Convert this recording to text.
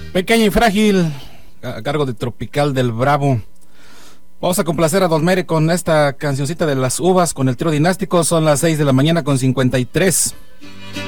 Pequeña y frágil, a cargo de Tropical del Bravo. Vamos a complacer a Don Mere con esta cancioncita de las uvas con el trío dinástico. Son las 6 de la mañana con 53.